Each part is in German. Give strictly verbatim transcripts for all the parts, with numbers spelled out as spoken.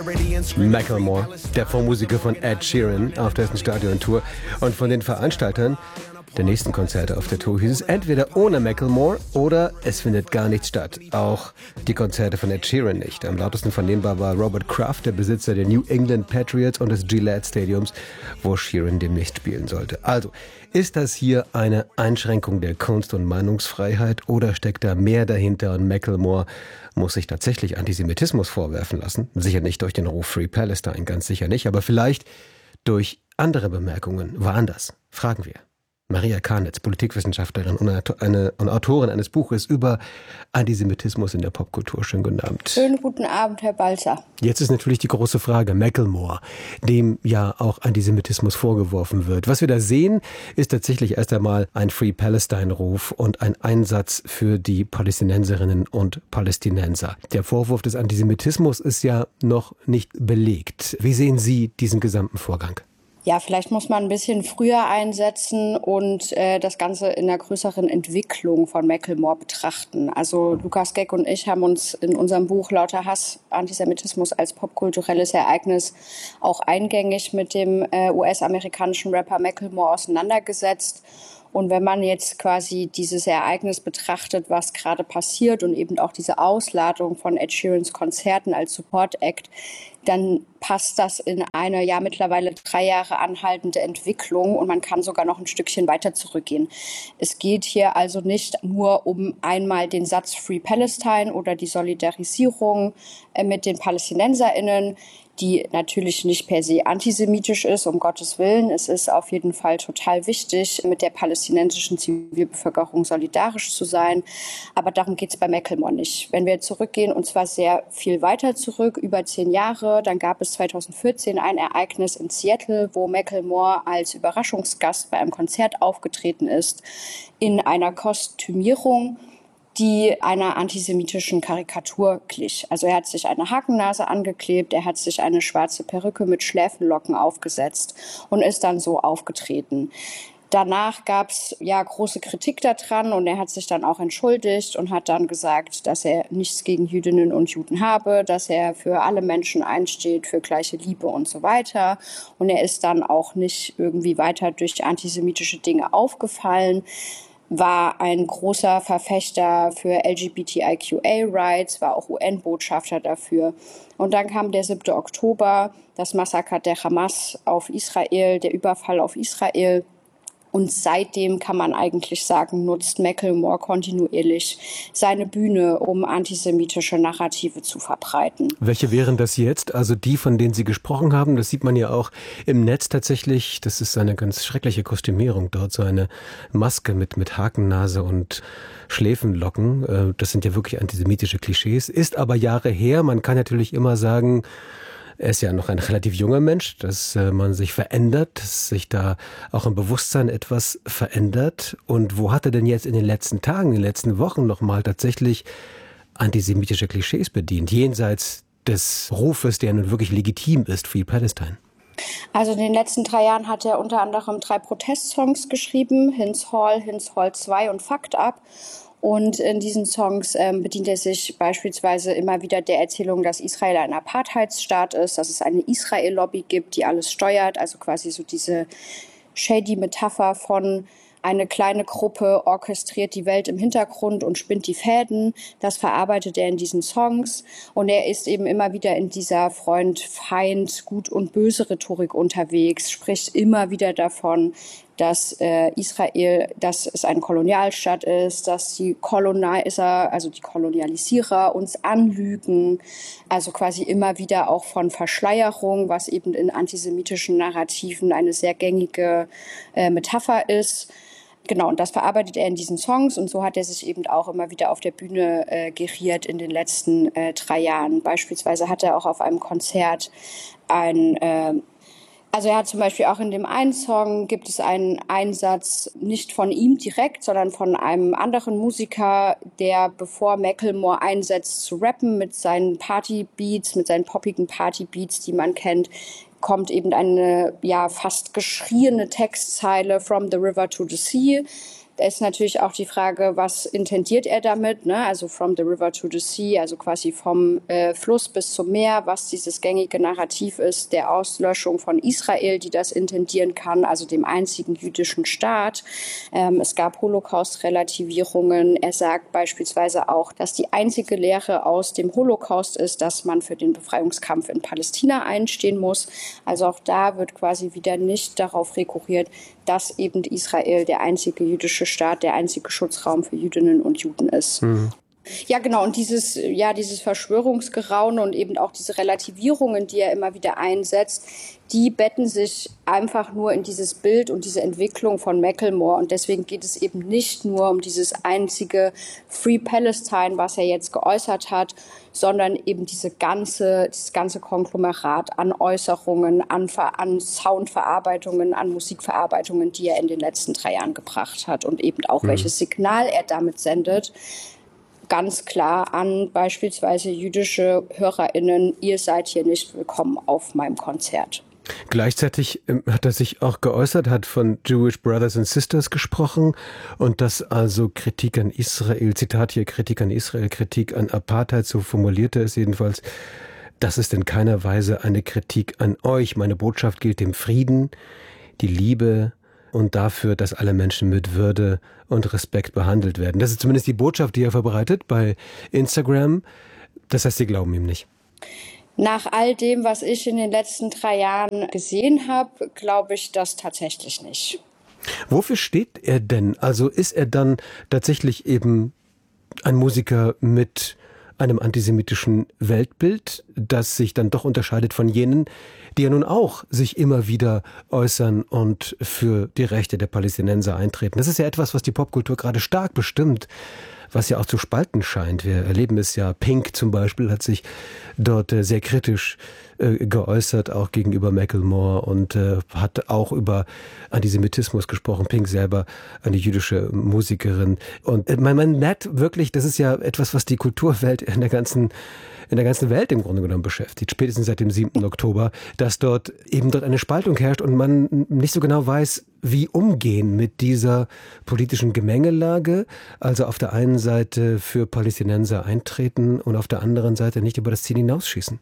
Macklemore, der Vormusiker von Ed Sheeran auf dessen Stadiontour, und von den Veranstaltern der nächsten Konzerte auf der Tour hieß es entweder ohne Macklemore oder es findet gar nichts statt. Auch die Konzerte von Ed Sheeran nicht. Am lautesten vernehmbar war Robert Kraft, der Besitzer der New England Patriots und des Gillette Stadiums, wo Sheeran demnächst spielen sollte. Also, ist das hier eine Einschränkung der Kunst- und Meinungsfreiheit oder steckt da mehr dahinter und Macklemore muss sich tatsächlich Antisemitismus vorwerfen lassen? Sicher nicht durch den Ruf Free Palestine, ganz sicher nicht, aber vielleicht durch andere Bemerkungen. Woanders? Fragen wir. Maria Karnitz, Politikwissenschaftlerin und eine, eine Autorin eines Buches über Antisemitismus in der Popkultur. Schönen guten Abend. Schönen guten Abend, Herr Balzer. Jetzt ist natürlich die große Frage, Macklemore, dem ja auch Antisemitismus vorgeworfen wird. Was wir da sehen, ist tatsächlich erst einmal ein Free Palestine-Ruf und ein Einsatz für die Palästinenserinnen und Palästinenser. Der Vorwurf des Antisemitismus ist ja noch nicht belegt. Wie sehen Sie diesen gesamten Vorgang? Ja, vielleicht muss man ein bisschen früher einsetzen und äh, das Ganze in einer größeren Entwicklung von Macklemore betrachten. Also Lukas Geck und ich haben uns in unserem Buch Lauter Hass, Antisemitismus als popkulturelles Ereignis auch eingängig mit dem äh, U S-amerikanischen Rapper Macklemore auseinandergesetzt. Und wenn man jetzt quasi dieses Ereignis betrachtet, was gerade passiert und eben auch diese Ausladung von Ed Sheerans Konzerten als Support Act, dann passt das in eine ja mittlerweile drei Jahre anhaltende Entwicklung und man kann sogar noch ein Stückchen weiter zurückgehen. Es geht hier also nicht nur um einmal den Satz Free Palestine oder die Solidarisierung mit den PalästinenserInnen, die natürlich nicht per se antisemitisch ist, um Gottes Willen. Es ist auf jeden Fall total wichtig, mit der palästinensischen Zivilbevölkerung solidarisch zu sein. Aber darum geht es bei Macklemore nicht. Wenn wir zurückgehen, und zwar sehr viel weiter zurück, über zehn Jahre, dann gab es zweitausendvierzehn ein Ereignis in Seattle, wo Macklemore als Überraschungsgast bei einem Konzert aufgetreten ist, in einer Kostümierung, die einer antisemitischen Karikatur glich. Also er hat sich eine Hakennase angeklebt, er hat sich eine schwarze Perücke mit Schläfenlocken aufgesetzt und ist dann so aufgetreten. Danach gab es ja große Kritik daran und er hat sich dann auch entschuldigt und hat dann gesagt, dass er nichts gegen Jüdinnen und Juden habe, dass er für alle Menschen einsteht, für gleiche Liebe und so weiter. Und er ist dann auch nicht irgendwie weiter durch antisemitische Dinge aufgefallen, war ein großer Verfechter für L G B T I Q A-Rights, war auch U N-Botschafter dafür. Und dann kam der siebte Oktober, das Massaker der Hamas auf Israel, der Überfall auf Israel. Und seitdem kann man eigentlich sagen, nutzt Macklemore kontinuierlich seine Bühne, um antisemitische Narrative zu verbreiten. Welche wären das jetzt? Also die, von denen Sie gesprochen haben, das sieht man ja auch im Netz tatsächlich. Das ist eine ganz schreckliche Kostümierung dort, so eine Maske mit, mit Hakennase und Schläfenlocken. Das sind ja wirklich antisemitische Klischees, ist aber Jahre her. Man kann natürlich immer sagen, er ist ja noch ein relativ junger Mensch, dass äh, man sich verändert, dass sich da auch im Bewusstsein etwas verändert. Und wo hat er denn jetzt in den letzten Tagen, in den letzten Wochen nochmal tatsächlich antisemitische Klischees bedient, jenseits des Rufes, der nun wirklich legitim ist, Free Palestine? Also in den letzten drei Jahren hat er unter anderem drei Protestsongs geschrieben, Hins Hall, Hins Hall zwei und Fucked Up. Und in diesen Songs ähm, bedient er sich beispielsweise immer wieder der Erzählung, dass Israel ein Apartheidsstaat ist, dass es eine Israel-Lobby gibt, die alles steuert. Also quasi so diese shady Metapher von eine kleine Gruppe orchestriert die Welt im Hintergrund und spinnt die Fäden. Das verarbeitet er in diesen Songs. Und er ist eben immer wieder in dieser Freund, Feind, Gut und Böse Rhetorik unterwegs, spricht immer wieder davon, dass äh, Israel, dass es ein Kolonialstaat ist, dass die Koloniser, also die Kolonialisierer uns anlügen. Also quasi immer wieder auch von Verschleierung, was eben in antisemitischen Narrativen eine sehr gängige äh, Metapher ist. Genau, und das verarbeitet er in diesen Songs und so hat er sich eben auch immer wieder auf der Bühne äh, geriert in den letzten äh, drei Jahren. Beispielsweise hat er auch auf einem Konzert ein, äh, also er hat zum Beispiel auch in dem einen Song gibt es einen Einsatz nicht von ihm direkt, sondern von einem anderen Musiker, der bevor Macklemore einsetzt zu rappen mit seinen Partybeats, mit seinen poppigen Partybeats, die man kennt, kommt eben eine ja fast geschrieene Textzeile From the River to the Sea. ist natürlich auch die Frage, was intendiert er damit, ne? Also from the river to the sea, also quasi vom äh, Fluss bis zum Meer, was dieses gängige Narrativ ist der Auslöschung von Israel, die das intendieren kann, also dem einzigen jüdischen Staat. Ähm, es gab Holocaust-Relativierungen. Er sagt beispielsweise auch, dass die einzige Lehre aus dem Holocaust ist, dass man für den Befreiungskampf in Palästina einstehen muss. Also auch da wird quasi wieder nicht darauf rekurriert, dass eben Israel der einzige jüdische Staat, der einzige Schutzraum für Jüdinnen und Juden ist. Mhm. Ja, genau. Und dieses, ja, dieses Verschwörungsgeraune und eben auch diese Relativierungen, die er immer wieder einsetzt, die betten sich einfach nur in dieses Bild und diese Entwicklung von Macklemore. Und deswegen geht es eben nicht nur um dieses einzige Free Palestine, was er jetzt geäußert hat, sondern eben diese ganze, dieses ganze Konglomerat an Äußerungen, an, an Soundverarbeitungen, an Musikverarbeitungen, die er in den letzten drei Jahren gebracht hat und eben auch, mhm. welches Signal er damit sendet. Ganz klar an beispielsweise jüdische HörerInnen, ihr seid hier nicht willkommen auf meinem Konzert. Gleichzeitig ähm, hat er sich auch geäußert, hat von Jewish Brothers and Sisters gesprochen und das also Kritik an Israel, Zitat hier, Kritik an Israel, Kritik an Apartheid, so formulierte er es jedenfalls. Das ist in keiner Weise eine Kritik an euch. Meine Botschaft gilt dem Frieden, die Liebe und dafür, dass alle Menschen mit Würde und Respekt behandelt werden. Das ist zumindest die Botschaft, die er verbreitet bei Instagram. Das heißt, Sie glauben ihm nicht. Nach all dem, was ich in den letzten drei Jahren gesehen habe, glaube ich das tatsächlich nicht. Wofür steht er denn? Also ist er dann tatsächlich eben ein Musiker mit einem antisemitischen Weltbild, das sich dann doch unterscheidet von jenen, die ja nun auch sich immer wieder äußern und für die Rechte der Palästinenser eintreten. Das ist ja etwas, was die Popkultur gerade stark bestimmt, was ja auch zu spalten scheint. Wir erleben es ja, Pink zum Beispiel hat sich dort äh, sehr kritisch äh, geäußert, auch gegenüber Macklemore und äh, hat auch über Antisemitismus gesprochen. Pink selber, eine jüdische Musikerin. Und äh, man, man merkt wirklich, das ist ja etwas, was die Kulturwelt in der ganzen in der ganzen Welt im Grunde genommen beschäftigt, spätestens seit dem siebten Oktober, dass dort eben dort eine Spaltung herrscht und man nicht so genau weiß, wie umgehen mit dieser politischen Gemengelage, also auf der einen Seite für Palästinenser eintreten und auf der anderen Seite nicht über das Ziel hinausschießen.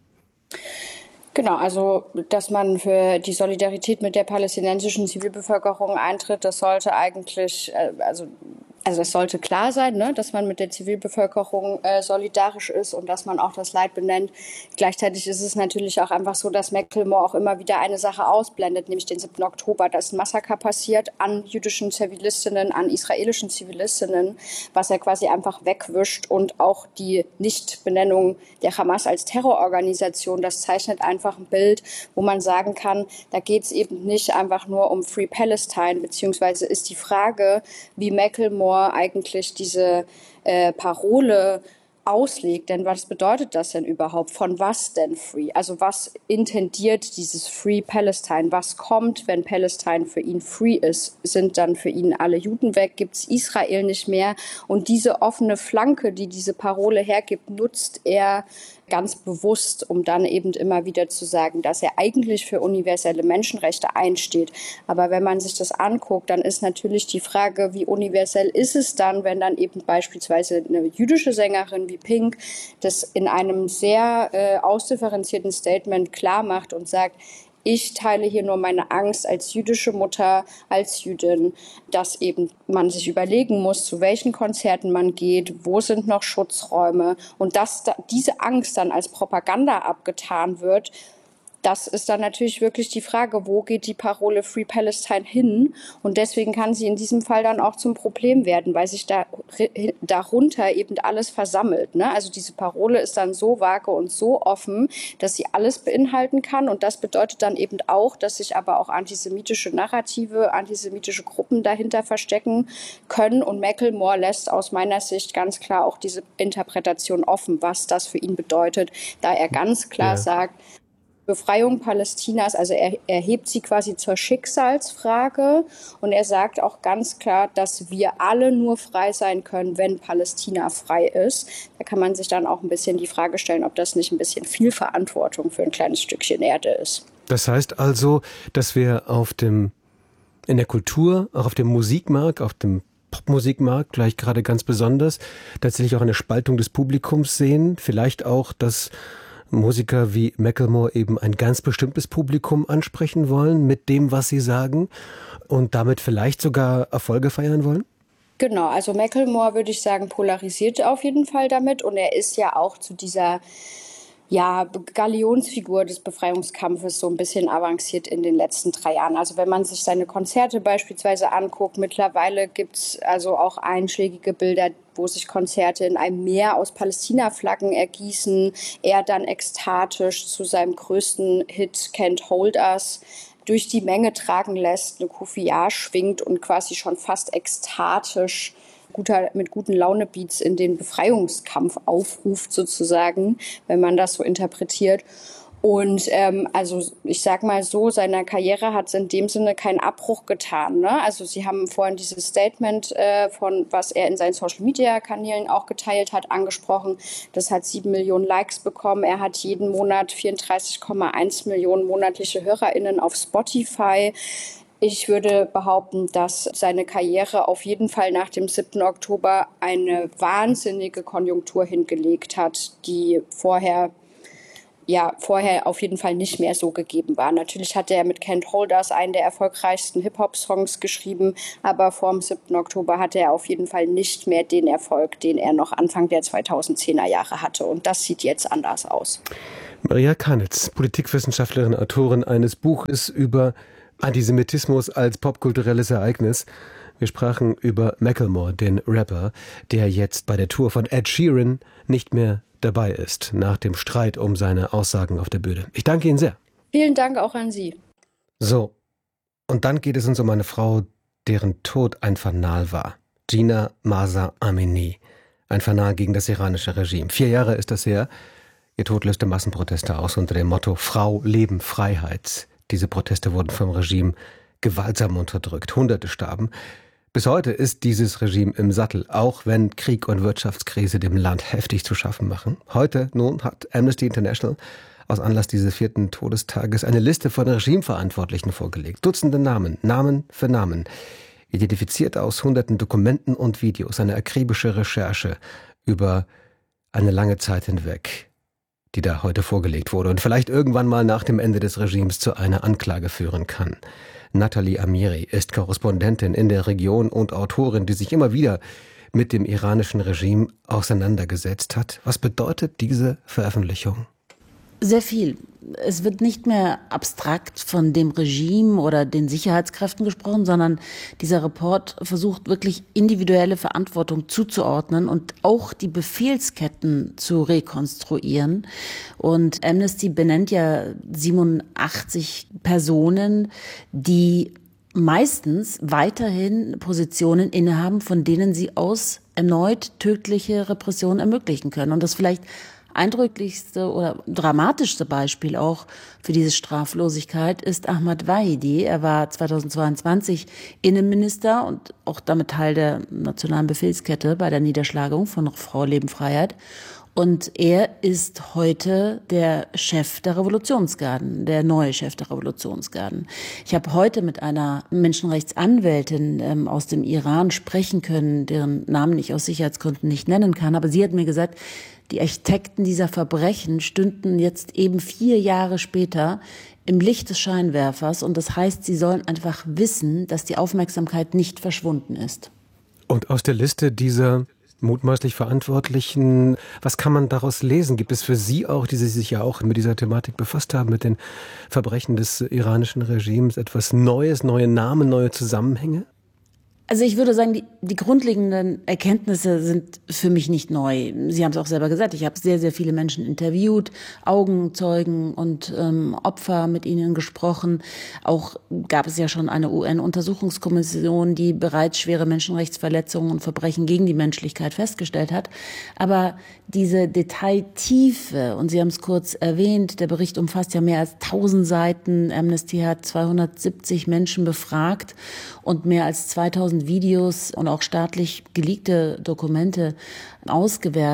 Genau, also dass man für die Solidarität mit der palästinensischen Zivilbevölkerung eintritt, das sollte eigentlich, also Also es sollte klar sein, ne, dass man mit der Zivilbevölkerung äh, solidarisch ist und dass man auch das Leid benennt. Gleichzeitig ist es natürlich auch einfach so, dass Macklemore auch immer wieder eine Sache ausblendet, nämlich den siebten Oktober. Da ist ein Massaker passiert an jüdischen Zivilistinnen, an israelischen Zivilistinnen, was er quasi einfach wegwischt. Und auch die Nichtbenennung der Hamas als Terrororganisation, das zeichnet einfach ein Bild, wo man sagen kann, da geht es eben nicht einfach nur um Free Palestine, beziehungsweise ist die Frage, wie Macklemore eigentlich diese äh, Parole auslegt. Denn was bedeutet das denn überhaupt? Von was denn free? Also was intendiert dieses Free Palestine? Was kommt, wenn Palestine für ihn free ist? Sind dann für ihn alle Juden weg? Gibt es Israel nicht mehr? Und diese offene Flanke, die diese Parole hergibt, nutzt er ganz bewusst, um dann eben immer wieder zu sagen, dass er eigentlich für universelle Menschenrechte einsteht. Aber wenn man sich das anguckt, dann ist natürlich die Frage, wie universell ist es dann, wenn dann eben beispielsweise eine jüdische Sängerin wie Pink das in einem sehr äh, ausdifferenzierten Statement klar macht und sagt, ich teile hier nur meine Angst als jüdische Mutter, als Jüdin, dass eben man sich überlegen muss, zu welchen Konzerten man geht, wo sind noch Schutzräume und dass da diese Angst dann als Propaganda abgetan wird. Das ist dann natürlich wirklich die Frage, wo geht die Parole Free Palestine hin? Und deswegen kann sie in diesem Fall dann auch zum Problem werden, weil sich da, darunter eben alles versammelt, ne? Also diese Parole ist dann so vage und so offen, dass sie alles beinhalten kann. Und das bedeutet dann eben auch, dass sich aber auch antisemitische Narrative, antisemitische Gruppen dahinter verstecken können. Und Macklemore lässt aus meiner Sicht ganz klar auch diese Interpretation offen, was das für ihn bedeutet, da er ganz klar ja. sagt, Befreiung Palästinas, also er, er hebt sie quasi zur Schicksalsfrage und er sagt auch ganz klar, dass wir alle nur frei sein können, wenn Palästina frei ist. Da kann man sich dann auch ein bisschen die Frage stellen, ob das nicht ein bisschen viel Verantwortung für ein kleines Stückchen Erde ist. Das heißt also, dass wir auf dem, in der Kultur, auch auf dem Musikmarkt, auf dem Popmusikmarkt, vielleicht gerade ganz besonders, tatsächlich auch eine Spaltung des Publikums sehen, vielleicht auch, dass Musiker wie Macklemore eben ein ganz bestimmtes Publikum ansprechen wollen mit dem, was sie sagen und damit vielleicht sogar Erfolge feiern wollen? Genau, also Macklemore, würde ich sagen, polarisiert auf jeden Fall damit und er ist ja auch zu dieser ja, Galionsfigur des Befreiungskampfes so ein bisschen avanciert in den letzten drei Jahren. Also wenn man sich seine Konzerte beispielsweise anguckt, mittlerweile gibt's also auch einschlägige Bilder, wo sich Konzerte in einem Meer aus Palästina-Flaggen ergießen. Er dann ekstatisch zu seinem größten Hit Can't Hold Us durch die Menge tragen lässt, eine Kufiar schwingt und quasi schon fast ekstatisch guter, mit guten Laune-Beats in den Befreiungskampf aufruft sozusagen, wenn man das so interpretiert. Und ähm, also ich sag mal so, seiner Karriere hat es in dem Sinne keinen Abbruch getan. Ne? Also Sie haben vorhin dieses Statement äh, von, was er in seinen Social-Media-Kanälen auch geteilt hat, angesprochen. Das hat sieben Millionen Likes bekommen. Er hat jeden Monat vierunddreißig Komma eins Millionen monatliche HörerInnen auf Spotify. Ich würde behaupten, dass seine Karriere auf jeden Fall nach dem siebten Oktober eine wahnsinnige Konjunktur hingelegt hat, die vorher ja vorher auf jeden Fall nicht mehr so gegeben war. Natürlich hatte er mit Can't Hold Us einen der erfolgreichsten Hip-Hop-Songs geschrieben, aber vor dem siebten Oktober hatte er auf jeden Fall nicht mehr den Erfolg, den er noch Anfang der zweitausendzehner Jahre hatte. Und das sieht jetzt anders aus. Maria Kanitz, Politikwissenschaftlerin, Autorin eines Buches über Antisemitismus als popkulturelles Ereignis. Wir sprachen über Macklemore, den Rapper, der jetzt bei der Tour von Ed Sheeran nicht mehr dabei ist, nach dem Streit um seine Aussagen auf der Bühne. Ich danke Ihnen sehr. Vielen Dank auch an Sie. So, und dann geht es uns um eine Frau, deren Tod ein Fanal war. Jina Mahsa Amini. Ein Fanal gegen das iranische Regime. Vier Jahre ist das her. Ihr Tod löste Massenproteste aus unter dem Motto Frau, Leben, Freiheit. Diese Proteste wurden vom Regime gewaltsam unterdrückt. Hunderte starben. Bis heute ist dieses Regime im Sattel, auch wenn Krieg und Wirtschaftskrise dem Land heftig zu schaffen machen. Heute nun hat Amnesty International aus Anlass dieses vierten Todestages eine Liste von Regimeverantwortlichen vorgelegt. Dutzende Namen, Namen für Namen. Identifiziert aus hunderten Dokumenten und Videos. Eine akribische Recherche über eine lange Zeit hinweg, die da heute vorgelegt wurde und vielleicht irgendwann mal nach dem Ende des Regimes zu einer Anklage führen kann. Nathalie Amiri ist Korrespondentin in der Region und Autorin, die sich immer wieder mit dem iranischen Regime auseinandergesetzt hat. Was bedeutet diese Veröffentlichung? Sehr viel. Es wird nicht mehr abstrakt von dem Regime oder den Sicherheitskräften gesprochen, sondern dieser Report versucht wirklich individuelle Verantwortung zuzuordnen und auch die Befehlsketten zu rekonstruieren. Und Amnesty benennt ja siebenundachtzig Personen, die meistens weiterhin Positionen innehaben, von denen sie aus erneut tödliche Repressionen ermöglichen können. Und das vielleicht eindrücklichste oder dramatischste Beispiel auch für diese Straflosigkeit ist Ahmad Vahidi. Er war zweitausendzweiundzwanzig Innenminister und auch damit Teil der nationalen Befehlskette bei der Niederschlagung von Frau, Leben, Freiheit. Und er ist heute der Chef der Revolutionsgarden, der neue Chef der Revolutionsgarden. Ich habe heute mit einer Menschenrechtsanwältin ähm, aus dem Iran sprechen können, deren Namen ich aus Sicherheitsgründen nicht nennen kann. Aber sie hat mir gesagt, die Architekten dieser Verbrechen stünden jetzt eben vier Jahre später im Licht des Scheinwerfers. Und das heißt, sie sollen einfach wissen, dass die Aufmerksamkeit nicht verschwunden ist. Und aus der Liste dieser mutmaßlich Verantwortlichen, was kann man daraus lesen? Gibt es für Sie auch, die Sie sich ja auch mit dieser Thematik befasst haben, mit den Verbrechen des iranischen Regimes, etwas Neues, neue Namen, neue Zusammenhänge? Also ich würde sagen, die, die grundlegenden Erkenntnisse sind für mich nicht neu. Sie haben es auch selber gesagt, ich habe sehr, sehr viele Menschen interviewt, Augenzeugen und ähm, Opfer mit ihnen gesprochen. Auch gab es ja schon eine U N-Untersuchungskommission, die bereits schwere Menschenrechtsverletzungen und Verbrechen gegen die Menschlichkeit festgestellt hat. Aber diese Detailtiefe, und Sie haben es kurz erwähnt, der Bericht umfasst ja mehr als tausend Seiten. Amnesty hat zweihundertsiebzig Menschen befragt und mehr als zweitausend Videos und auch staatlich geleakte Dokumente ausgewertet.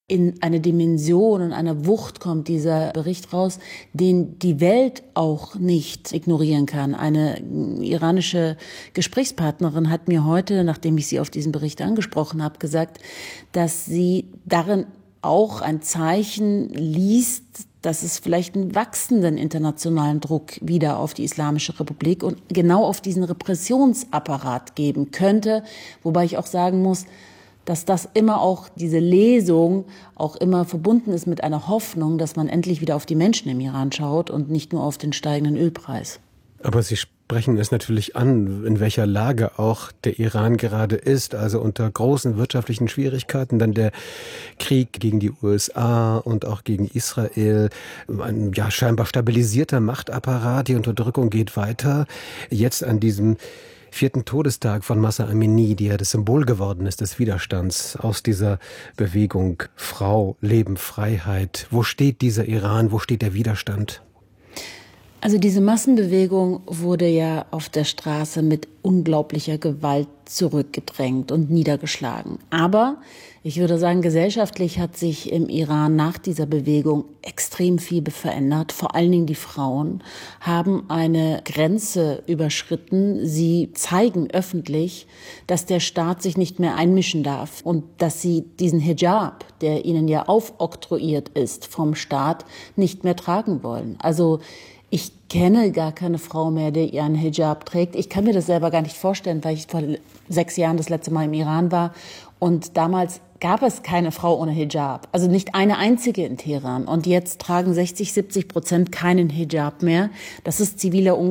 in eine Dimension und eine Wucht kommt dieser Bericht raus, den die Welt auch nicht ignorieren kann. Eine iranische Gesprächspartnerin hat mir heute, nachdem ich sie auf diesen Bericht angesprochen habe, gesagt, dass sie darin auch ein Zeichen liest, dass es vielleicht einen wachsenden internationalen Druck wieder auf die Islamische Republik und genau auf diesen Repressionsapparat geben könnte. Wobei ich auch sagen muss, dass das immer auch, diese Lesung auch immer verbunden ist mit einer Hoffnung, dass man endlich wieder auf die Menschen im Iran schaut und nicht nur auf den steigenden Ölpreis. Aber Sie sprechen es natürlich an, in welcher Lage auch der Iran gerade ist, also unter großen wirtschaftlichen Schwierigkeiten, dann der Krieg gegen die U S A und auch gegen Israel, ein ja scheinbar stabilisierter Machtapparat, die Unterdrückung geht weiter. Jetzt an diesem vierten Todestag von Mahsa Amini, die ja das Symbol geworden ist des Widerstands aus dieser Bewegung Frau, Leben, Freiheit. Wo steht dieser Iran? Wo steht der Widerstand? Also diese Massenbewegung wurde ja auf der Straße mit unglaublicher Gewalt zurückgedrängt und niedergeschlagen. Aber ich würde sagen, gesellschaftlich hat sich im Iran nach dieser Bewegung extrem viel verändert. Vor allen Dingen die Frauen haben eine Grenze überschritten. Sie zeigen öffentlich, dass der Staat sich nicht mehr einmischen darf und dass sie diesen Hijab, der ihnen ja aufoktroyiert ist vom Staat, nicht mehr tragen wollen. Also ich kenne gar keine Frau mehr, die ihren Hijab trägt. Ich kann mir das selber gar nicht vorstellen, weil ich vor sechs Jahren das letzte Mal im Iran war. Und damals gab es keine Frau ohne Hijab. Also nicht eine einzige in Teheran. Und jetzt tragen sechzig, siebzig Prozent keinen Hijab mehr. Das ist ziviler Ungehorsam.